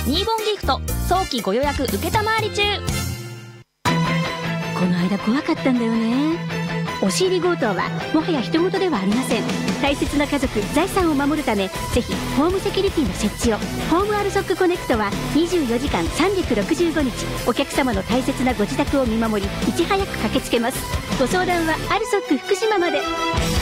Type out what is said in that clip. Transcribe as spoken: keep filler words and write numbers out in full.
ニーボンギフト早期ご予約受けたまわり中。 この間怖かったんだよね。押し入り強盗はもはや人事ではありません。大切な家族財産を守るため、ぜひホームセキュリティの設置を。ホームアルソックコネクトはにじゅうよじかんさんびゃくろくじゅうごにちお客様の大切なご自宅を見守り、いち早く駆けつけます。ご相談はアルソック福島まで。